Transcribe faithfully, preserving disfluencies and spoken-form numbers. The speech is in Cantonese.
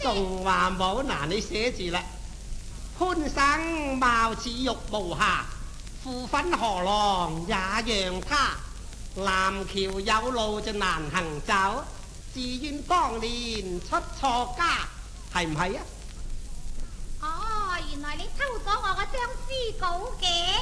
仲話冇，嗱你寫住啦。潘生貌似玉無瑕，負分何郎也讓他。南橋有路就難行走，自願當年出錯家，係唔係啊？ 哦，原來你偷咗我嗰張詩稿嘅。